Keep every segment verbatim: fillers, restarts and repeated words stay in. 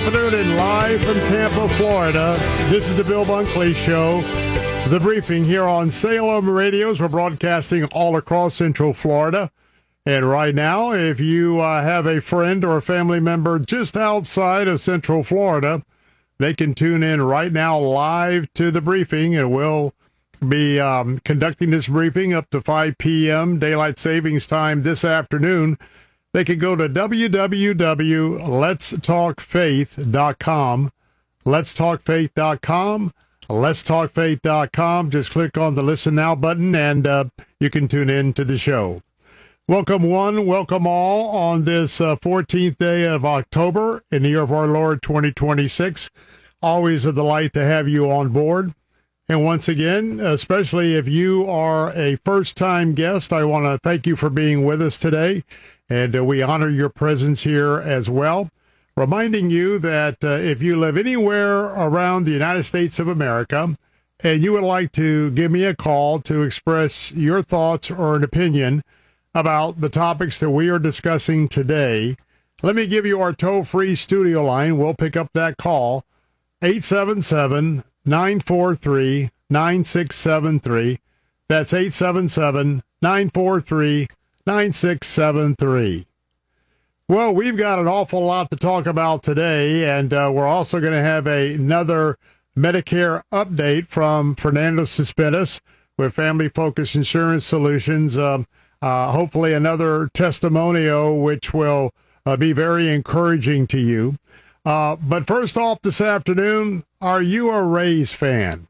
afternoon and live from Tampa, Florida. This is the Bill Bunkley Show. The briefing here on Salem Radios. We're broadcasting all across Central Florida. And right now, if you uh, have a friend or a family member just outside of Central Florida, they can tune in right now live to the briefing, and we'll be um, conducting this briefing up to five p.m. Daylight Savings Time this afternoon. They can go to w w w dot lets talk faith dot com, lets talk faith dot com, lets talk faith dot com. Just click on the Listen Now button, and uh, you can tune in to the show. Welcome one, welcome all on this uh, fourteenth day of October in the year of our Lord twenty twenty-six. Always a delight to have you on board. And once again, especially if you are a first-time guest, I want to thank you for being with us today. And uh, we honor your presence here as well. Reminding you that uh, if you live anywhere around the United States of America and you would like to give me a call to express your thoughts or an opinion about the topics that we are discussing today, let me give you our toll-free studio line. We'll pick up that call, eight seven seven, nine four three, nine six seven three. That's eight seven seven, nine four three, nine six seven three. Well, we've got an awful lot to talk about today, and uh, we're also going to have a, another Medicare update from Fernando Cespedes with Family Focus Insurance Solutions. Um, uh, hopefully another testimonial which will uh, be very encouraging to you. Uh, but first off this afternoon, are you a Rays fan?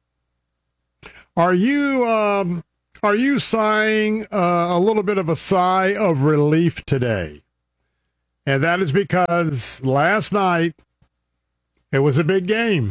Are you... Um, Are you sighing uh, a little bit of a sigh of relief today? And that is because last night it was a big game.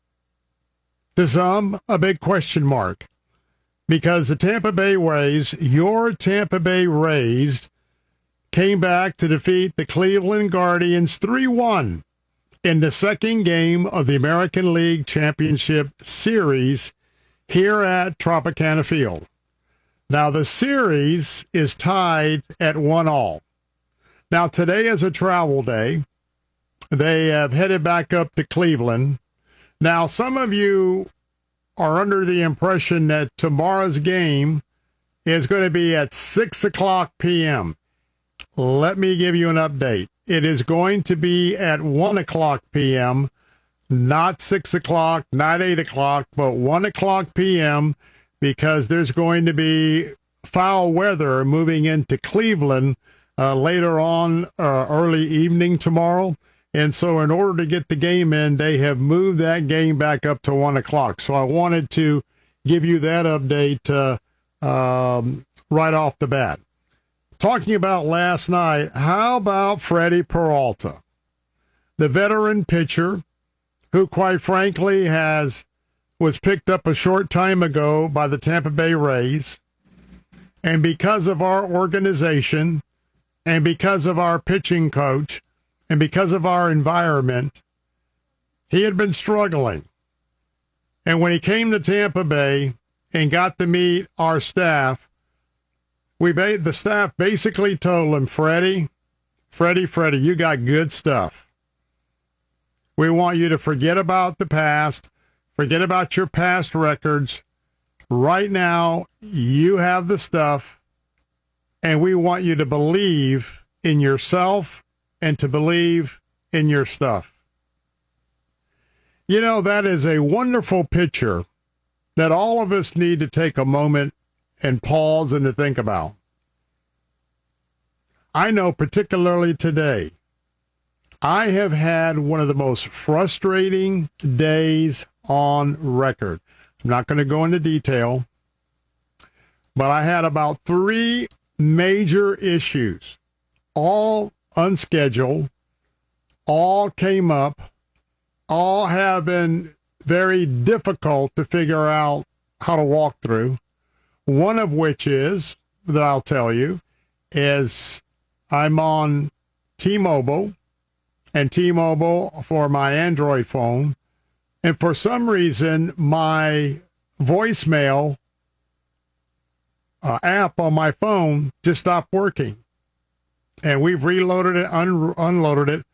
To some, a big question mark. Because the Tampa Bay Rays, your Tampa Bay Rays, came back to defeat the Cleveland Guardians three one in the second game of the American League Championship Series here at Tropicana Field. Now, the series is tied at one all. Now, today is a travel day. They have headed back up to Cleveland. Now, some of you are under the impression that tomorrow's game is going to be at six o'clock p.m. Let me give you an update. It is going to be at one o'clock p.m., not six o'clock, not eight o'clock, but one o'clock p.m., because there's going to be foul weather moving into Cleveland uh, later on uh, early evening tomorrow. And so in order to get the game in, they have moved that game back up to one o'clock. So I wanted to give you that update uh, um, right off the bat. Talking about last night, how about Freddie Peralta, the veteran pitcher who, quite frankly, has was picked up a short time ago by the Tampa Bay Rays. And because of our organization and because of our pitching coach and because of our environment, he had been struggling. And when he came to Tampa Bay and got to meet our staff, we ba- the staff basically told him, Freddie, Freddie, Freddie, you got good stuff. We want you to forget about the past. Forget about your past records. Right now, you have the stuff, and we want you to believe in yourself and to believe in your stuff. You know, that is a wonderful picture that all of us need to take a moment and pause and to think about. I know particularly today, I have had one of the most frustrating days on record. I'm not going to go into detail, but I had about three major issues, all unscheduled, all came up, all have been very difficult to figure out how to walk through. One of which is, that I'll tell you, is I'm on T-Mobile, and T-Mobile for my Android phone. And for some reason, my voicemail uh, app on my phone just stopped working. And we've reloaded it, un- unloaded it.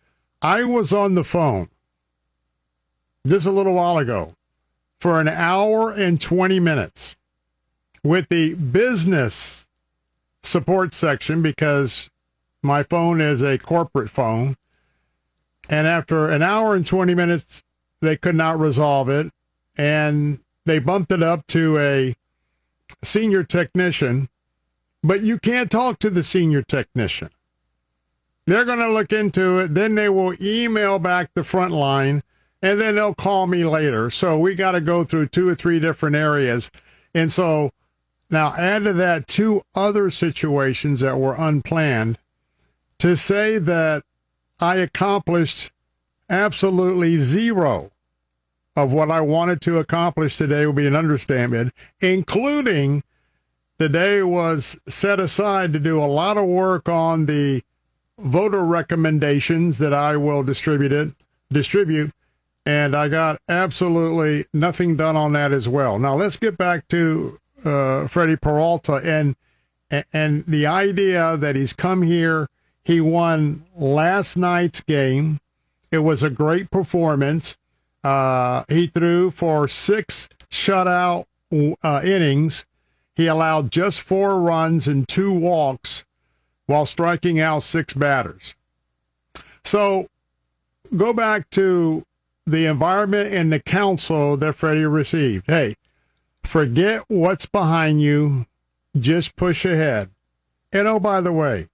I was on the phone just a little while ago for an hour and twenty minutes with the business support section because my phone is a corporate phone. And after an hour and twenty minutes, they could not resolve it. And they bumped it up to a senior technician, but you can't talk to the senior technician. They're going to look into it. Then they will email back the front line, and then they'll call me later. So we got to go through two or three different areas. And so now add to that two other situations that were unplanned. To say that I accomplished absolutely zero of what I wanted to accomplish today would be an understatement, including the day was set aside to do a lot of work on the voter recommendations that I will distribute it, distribute, and I got absolutely nothing done on that as well. Now let's get back to uh, Freddie Peralta and and the idea that he's come here. He won last night's game. It was a great performance. Uh, he threw for six shutout uh, innings. He allowed just four runs and two walks while striking out six batters. So go back to the environment and the counsel that Freddie received. Hey, forget what's behind you. Just push ahead. And oh, by the way,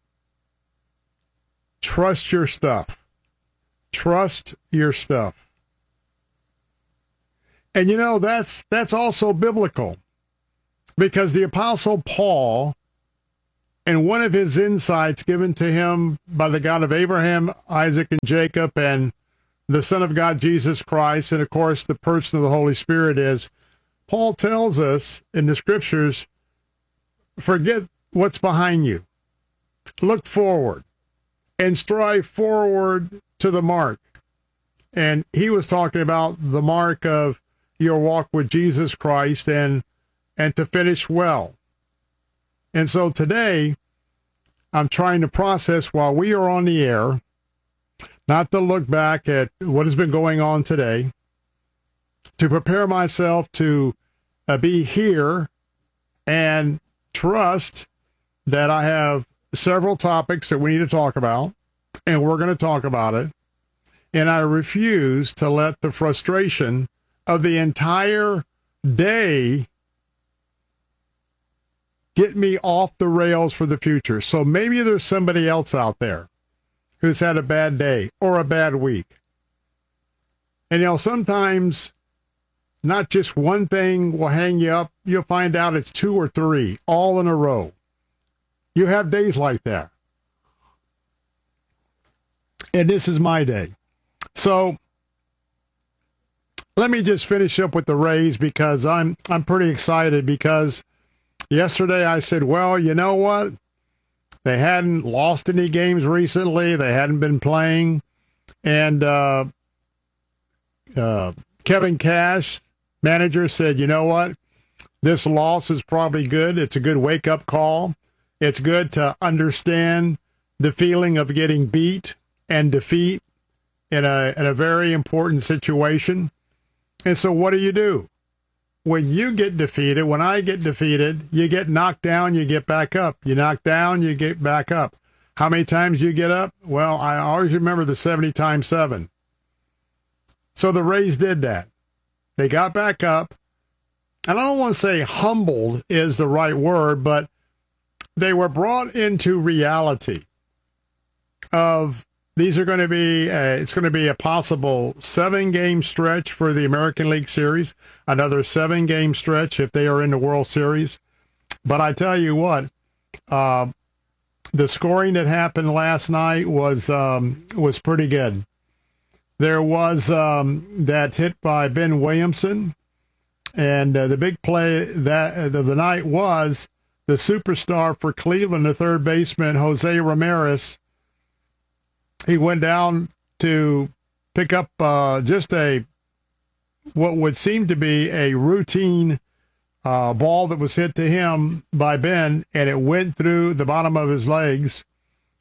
trust your stuff. Trust your stuff. And you know, that's that's also biblical, because the Apostle Paul, in one of his insights given to him by the God of Abraham, Isaac, and Jacob, and the Son of God, Jesus Christ, and of course the person of the Holy Spirit is, Paul tells us in the scriptures, forget what's behind you. Look forward and strive forward to the mark. And he was talking about the mark of your walk with Jesus Christ and and to finish well. And so today, I'm trying to process while we are on the air, not to look back at what has been going on today, to prepare myself to uh, be here and trust that I have several topics that we need to talk about, and we're going to talk about it. And I refuse to let the frustration of the entire day get me off the rails for the future. So maybe there's somebody else out there who's had a bad day or a bad week. And, you know, sometimes not just one thing will hang you up. You'll find out it's two or three all in a row. You have days like that. And this is my day. So let me just finish up with the Rays, because I'm I'm pretty excited, because yesterday I said, well, you know what? They hadn't lost any games recently. They hadn't been playing. And uh, uh, Kevin Cash, manager, said, you know what? This loss is probably good. It's a good wake-up call. It's good to understand the feeling of getting beat and defeat in a in a very important situation. And so what do you do? When you get defeated, when I get defeated, you get knocked down, you get back up. You knock down, you get back up. How many times you get up? Well, I always remember the seventy times seven. So the Rays did that. They got back up. And I don't want to say humbled is the right word, but they were brought into reality of these are going to be, a, it's going to be a possible seven-game stretch for the American League Series, another seven-game stretch if they are in the World Series. But I tell you what, uh, the scoring that happened last night was um, was pretty good. There was um, that hit by Ben Williamson, and uh, the big play that uh, the, the night was the superstar for Cleveland, the third baseman, Jose Ramirez. He went down to pick up uh, just a what would seem to be a routine uh, ball that was hit to him by Ben, and it went through the bottom of his legs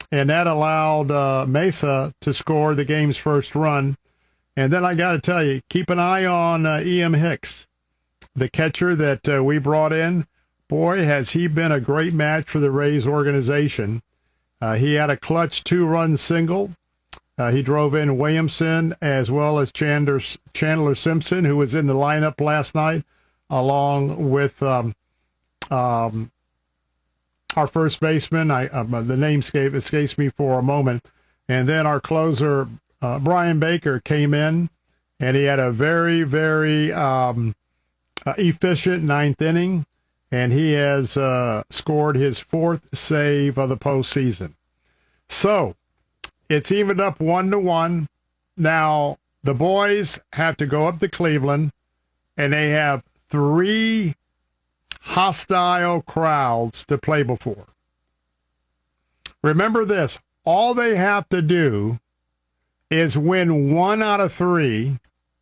and that allowed uh, Mesa to score the game's first run. And then I got to tell you, keep an eye on uh, E M. Hicks, the catcher that uh, we brought in. Boy, has he been a great match for the Rays organization. Uh, he had a clutch two-run single. Uh, he drove in Williamson as well as Chandler, Chandler Simpson, who was in the lineup last night, along with um, um, our first baseman. I uh, the name escape, escapes me for a moment. And then our closer, uh, Brian Baker, came in, and he had a very, very um, uh, efficient ninth inning, and he has uh, scored his fourth save of the postseason. So it's evened up one to one. Now, the boys have to go up to Cleveland, and they have three hostile crowds to play before. Remember this, all they have to do is win one out of three,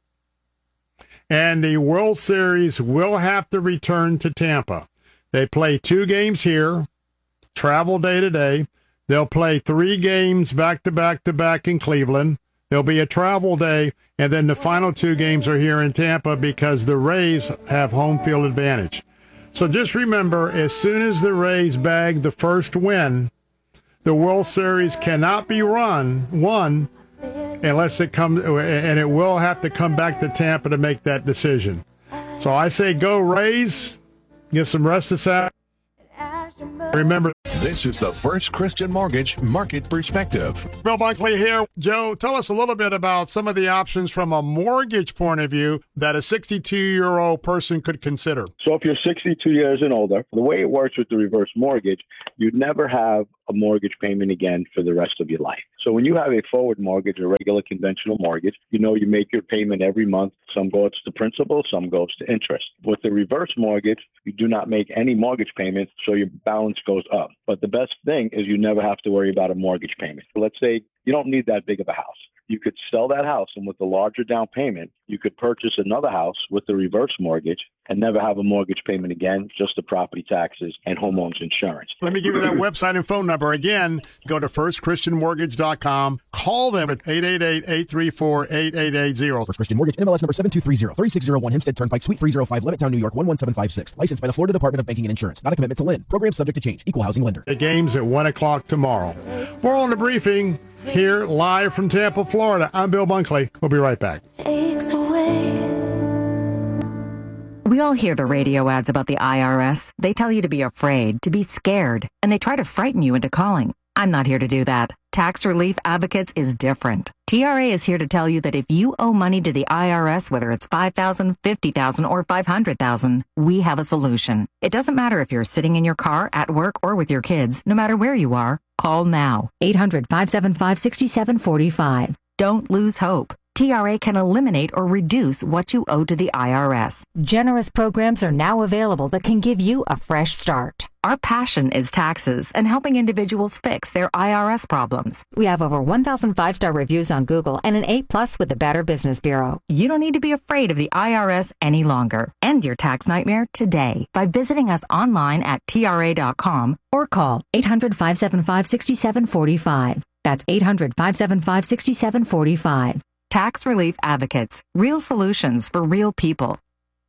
and the World Series will have to return to Tampa. They play two games here, travel day to day. They'll play three games back-to-back-to-back in Cleveland. There'll be a travel day, and then the final two games are here in Tampa because the Rays have home field advantage. So just remember, as soon as the Rays bag the first win, the World Series cannot be run, won, unless it comes, and it will have to come back to Tampa to make that decision. So I say go Rays, get some rest this afternoon. Remember, this is the First Christian Mortgage Market Perspective. Bill Bunkley here. Joe, tell us a little bit about some of the options from a mortgage point of view that a sixty-two-year-old person could consider. So if you're sixty-two years and older, the way it works with the reverse mortgage, you'd never have a mortgage payment again for the rest of your life. So when you have a forward mortgage, a regular conventional mortgage, you know you make your payment every month. Some goes to principal, some goes to interest. With the reverse mortgage, you do not make any mortgage payments, so your balance goes up. But the best thing is you never have to worry about a mortgage payment. So let's say you don't need that big of a house. You could sell that house, and with the larger down payment, you could purchase another house with the reverse mortgage and never have a mortgage payment again, just the property taxes and homeowners insurance. Let me give you that website and phone number. Again, go to first christian mortgage dot com. Call them at eight eight eight, eight three four, eight eight eight zero. First Christian Mortgage, N M L S number seven two three zero, three six zero one, Hempstead Turnpike, Suite three oh five, Levittown, New York, one one seven five six. Licensed by the Florida Department of Banking and Insurance. Not a commitment to lend. Program subject to change. Equal housing lender. The game's at one o'clock tomorrow. We're on the briefing here live from Tampa, Florida. I'm Bill Bunkley. We'll be right back. Takes away. We all hear the radio ads about the I R S. They tell you to be afraid, to be scared, and they try to frighten you into calling. I'm not here to do that. Tax Relief Advocates is different. T R A is here to tell you that if you owe money to the I R S, whether it's five thousand dollars, fifty thousand dollars, or five hundred thousand dollars, we have a solution. It doesn't matter if you're sitting in your car, at work, or with your kids. No matter where you are, call now. eight hundred, five seven five, six seven four five. Don't lose hope. T R A can eliminate or reduce what you owe to the I R S. Generous programs are now available that can give you a fresh start. Our passion is taxes and helping individuals fix their I R S problems. We have over one thousand five-star reviews on Google and an A plus with the Better Business Bureau. You don't need to be afraid of the I R S any longer. End your tax nightmare today by visiting us online at T R A dot com or call eight hundred, five seven five, six seven four five. That's eight hundred, five seven five, six seven four five. Tax Relief Advocates. Real solutions for real people.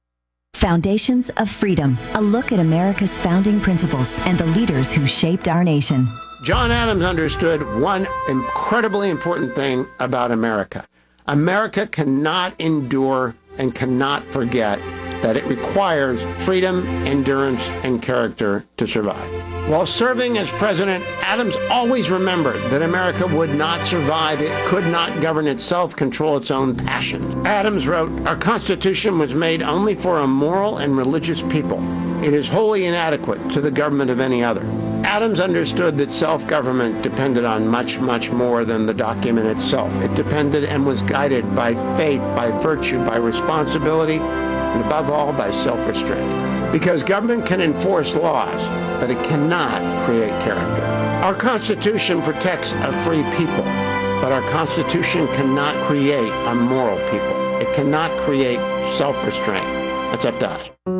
Foundations of Freedom. A look at America's founding principles and the leaders who shaped our nation. John Adams understood one incredibly important thing about America. America cannot endure and cannot forget that it requires freedom, endurance, and character to survive. While serving as president, Adams always remembered that America would not survive. It could not govern itself, control its own passions. Adams wrote, "Our Constitution was made only for a moral and religious people. It is wholly inadequate to the government of any other." Adams understood that self-government depended on much, much more than the document itself. It depended and was guided by faith, by virtue, by responsibility, and above all, by self-restraint. Because government can enforce laws, but it cannot create character. Our Constitution protects a free people, but our Constitution cannot create a moral people. It cannot create self-restraint. That's up to us.